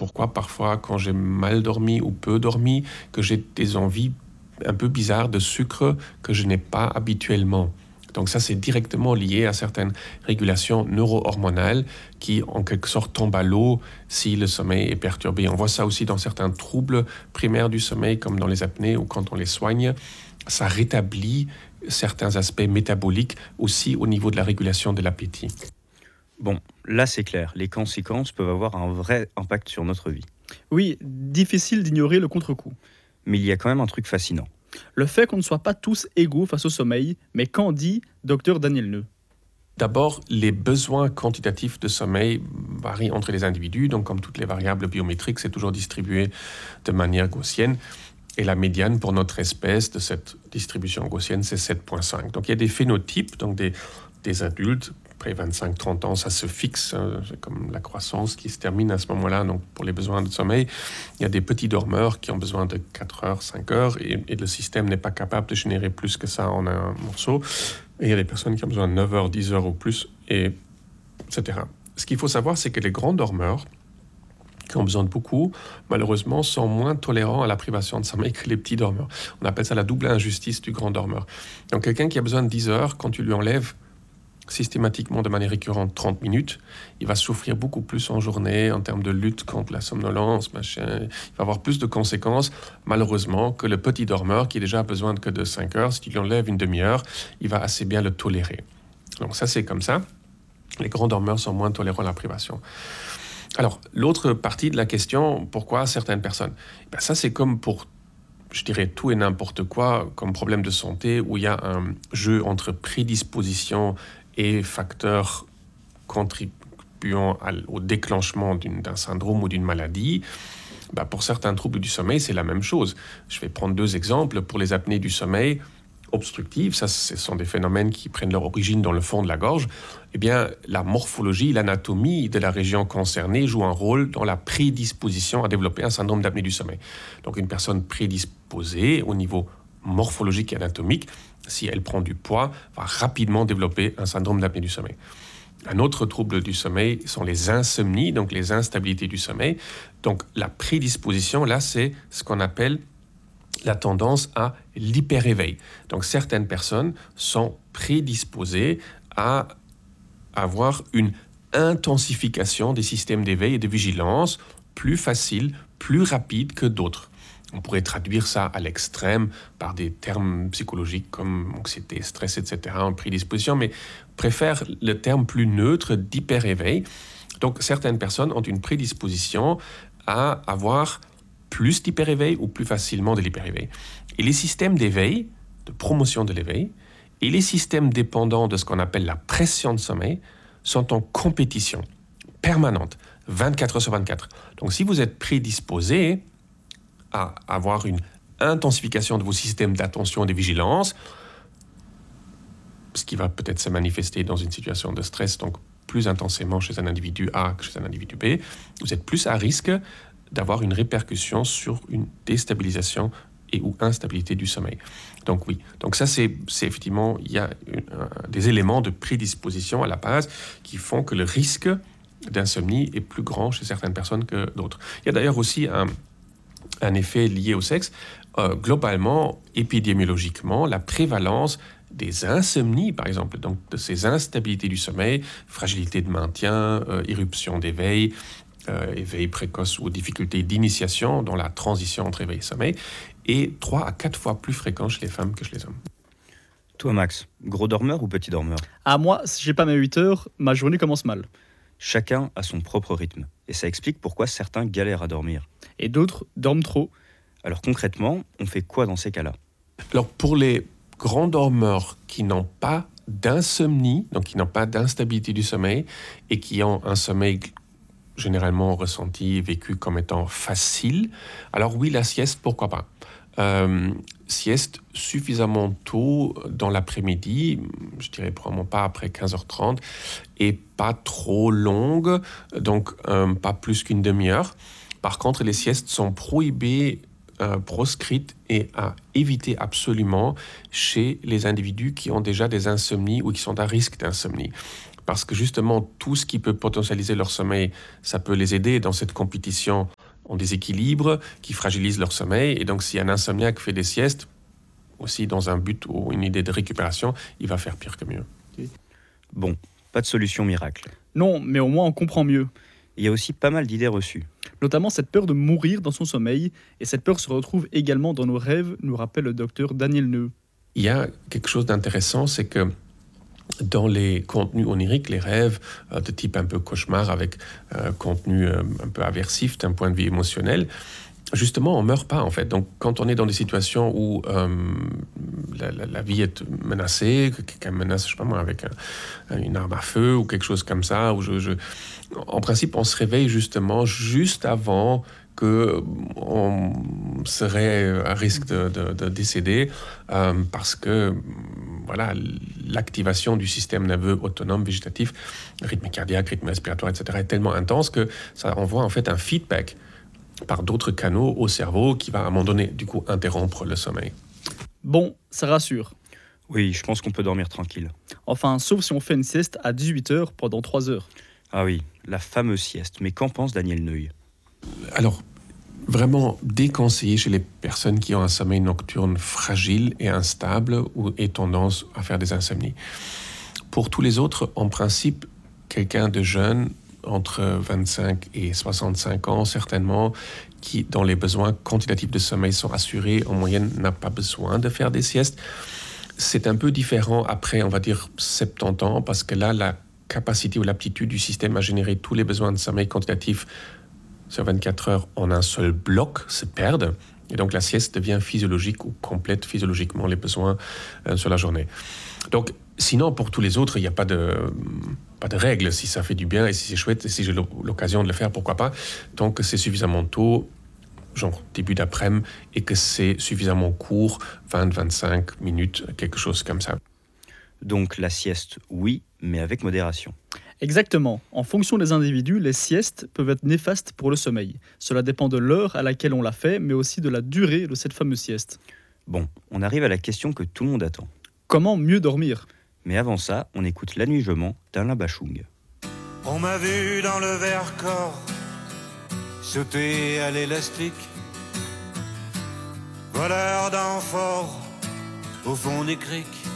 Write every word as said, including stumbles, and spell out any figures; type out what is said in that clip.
pourquoi parfois, quand j'ai mal dormi ou peu dormi, que j'ai des envies un peu bizarres de sucre que je n'ai pas habituellement. Donc ça, c'est directement lié à certaines régulations neuro-hormonales qui, en quelque sorte, tombent à l'eau si le sommeil est perturbé. On voit ça aussi dans certains troubles primaires du sommeil, comme dans les apnées ou quand on les soigne. Ça rétablit certains aspects métaboliques aussi au niveau de la régulation de l'appétit. Bon, là c'est clair, les conséquences peuvent avoir un vrai impact sur notre vie. Oui, difficile d'ignorer le contre-coup. Mais il y a quand même un truc fascinant. Le fait qu'on ne soit pas tous égaux face au sommeil, mais qu'en dit docteur Daniel Neu? D'abord, les besoins quantitatifs de sommeil varient entre les individus, donc comme toutes les variables biométriques, c'est toujours distribué de manière gaussienne. Et la médiane pour notre espèce de cette distribution gaussienne, c'est sept virgule cinq. Donc il y a des phénotypes, donc des, des adultes, après vingt-cinq à trente ans, ça se fixe, hein, c'est comme la croissance qui se termine à ce moment-là. Donc pour les besoins de sommeil, il y a des petits dormeurs qui ont besoin de quatre heures, cinq heures, et, et le système n'est pas capable de générer plus que ça en un morceau. Et il y a des personnes qui ont besoin de neuf heures, dix heures ou plus, et, et cetera. Ce qu'il faut savoir, c'est que les grands dormeurs, qui ont besoin de beaucoup, malheureusement, sont moins tolérants à la privation de sommeil que les petits dormeurs. On appelle ça la double injustice du grand dormeur. Donc quelqu'un qui a besoin de dix heures, quand tu lui enlèves systématiquement de manière récurrente trente minutes, il va souffrir beaucoup plus en journée en termes de lutte contre la somnolence, machin. Il va avoir plus de conséquences, malheureusement, que le petit dormeur qui a déjà besoin que de cinq heures. Si tu lui enlèves une demi-heure, il va assez bien le tolérer. Donc ça, c'est comme ça. Les grands dormeurs sont moins tolérants à la privation. Alors, l'autre partie de la question, pourquoi certaines personnes? Ben, ça, c'est comme pour, je dirais, tout et n'importe quoi, comme problème de santé, où il y a un jeu entre prédisposition et facteurs contribuant à, au déclenchement d'une, d'un syndrome ou d'une maladie. Ben, pour certains troubles du sommeil, c'est la même chose. Je vais prendre deux exemples. Pour les apnées du sommeil obstructives, ça, ce sont des phénomènes qui prennent leur origine dans le fond de la gorge. Eh bien, la morphologie, l'anatomie de la région concernée joue un rôle dans la prédisposition à développer un syndrome d'apnée du sommeil. Donc, une personne prédisposée au niveau morphologique et anatomique, si elle prend du poids, va rapidement développer un syndrome d'apnée du sommeil. Un autre trouble du sommeil sont les insomnies, donc les instabilités du sommeil. Donc, la prédisposition, là, c'est ce qu'on appelle la tendance à l'hyperéveil. Donc, certaines personnes sont prédisposées à avoir une intensification des systèmes d'éveil et de vigilance plus facile, plus rapide que d'autres. On pourrait traduire ça à l'extrême par des termes psychologiques comme anxiété, stress, et cetera, en prédisposition, mais préfère le terme plus neutre d'hyperéveil. Donc, certaines personnes ont une prédisposition à avoir plus d'hyperéveil ou plus facilement de l'hyperéveil. Et les systèmes d'éveil, de promotion de l'éveil, et les systèmes dépendants de ce qu'on appelle la pression de sommeil sont en compétition permanente, vingt-quatre heures sur vingt-quatre. Donc, si vous êtes prédisposé à avoir une intensification de vos systèmes d'attention et de vigilance, ce qui va peut-être se manifester dans une situation de stress, donc plus intensément chez un individu A que chez un individu B, vous êtes plus à risque d'avoir une répercussion sur une déstabilisation et ou instabilité du sommeil. Donc oui, donc ça c'est, c'est effectivement, il y a une, un, des éléments de prédisposition à la base qui font que le risque d'insomnie est plus grand chez certaines personnes que d'autres. Il y a d'ailleurs aussi un, un effet lié au sexe. Euh, globalement, épidémiologiquement, la prévalence des insomnies, par exemple, donc de ces instabilités du sommeil, fragilité de maintien, euh, irruption d'éveil, Euh, éveil précoce ou difficulté d'initiation dans la transition entre éveil et sommeil, est trois à quatre fois plus fréquent chez les femmes que chez les hommes. Toi, Max, gros dormeur ou petit dormeur? Ah, moi, si j'ai pas mes huit heures, ma journée commence mal. Chacun a son propre rythme, et ça explique pourquoi certains galèrent à dormir. Et d'autres dorment trop. Alors concrètement, on fait quoi dans ces cas-là? Alors pour les grands dormeurs qui n'ont pas d'insomnie, donc qui n'ont pas d'instabilité du sommeil, et qui ont un sommeil généralement ressenti et vécu comme étant facile, alors oui, la sieste, pourquoi pas. Euh, sieste suffisamment tôt dans l'après-midi, je dirais probablement pas après quinze heures trente, et pas trop longue, donc euh, pas plus qu'une demi-heure. Par contre, les siestes sont prohibées, euh, proscrites et à éviter absolument chez les individus qui ont déjà des insomnies ou qui sont à risque d'insomnie. parce que justement, tout ce qui peut potentialiser leur sommeil, ça peut les aider dans cette compétition en déséquilibre, qui fragilise leur sommeil. Et donc, si un insomniaque fait des siestes, aussi dans un but ou une idée de récupération, il va faire pire que mieux. Bon, pas de solution miracle. Non, mais au moins on comprend mieux. Il y a aussi pas mal d'idées reçues. Notamment cette peur de mourir dans son sommeil, et cette peur se retrouve également dans nos rêves, nous rappelle le docteur Daniel Neu. Il y a quelque chose d'intéressant, c'est que dans les contenus oniriques, les rêves euh, de type un peu cauchemar avec euh, contenu euh, un peu aversif d'un point de vue émotionnel, justement, on ne meurt pas en fait. Donc, quand on est dans des situations où euh, la, la, la vie est menacée, que quelqu'un menace, je sais pas moi, avec un, une arme à feu ou quelque chose comme ça, où je, je, en principe, on se réveille justement juste avant qu'on serait à risque de, de, de décéder euh, parce que voilà, l'activation du système nerveux autonome végétatif, rythme cardiaque, rythme respiratoire, et cetera, est tellement intense que ça envoie en fait un feedback par d'autres canaux au cerveau qui va à un moment donné, du coup, interrompre le sommeil. Bon, ça rassure. Oui, je pense qu'on peut dormir tranquille. Enfin, sauf si on fait une sieste à dix-huit heures pendant trois heures. Ah oui, la fameuse sieste. Mais qu'en pense Daniel Neuil? Alors, vraiment déconseillé chez les personnes qui ont un sommeil nocturne fragile et instable ou et tendance à faire des insomnies. Pour tous les autres, en principe, quelqu'un de jeune, entre vingt-cinq et soixante-cinq ans, certainement, qui, dont les besoins quantitatifs de sommeil sont assurés, en moyenne, n'a pas besoin de faire des siestes. C'est un peu différent après, on va dire, soixante-dix ans, parce que là, la capacité ou l'aptitude du système à générer tous les besoins de sommeil quantitatif sur vingt-quatre heures en un seul bloc se perdent. Et donc, la sieste devient physiologique ou complète physiologiquement les besoins euh, sur la journée. Donc, sinon, pour tous les autres, il n'y a pas de, pas de règle. Si ça fait du bien et si c'est chouette, et si j'ai l'occasion de le faire, pourquoi pas. Tant que c'est suffisamment tôt, genre début d'après-midi, et que c'est suffisamment court, vingt à vingt-cinq minutes, quelque chose comme ça. Donc la sieste, oui, mais avec modération. Exactement. En fonction des individus, les siestes peuvent être néfastes pour le sommeil. Cela dépend de l'heure à laquelle on l'a fait, mais aussi de la durée de cette fameuse sieste. Bon, on arrive à la question que tout le monde attend. Comment mieux dormir ? Mais avant ça, on écoute La Nuit je mens d'Alain Bachung. On m'a vu dans le Vercors sauter à l'élastique, voleur d'amphores au fond des criques.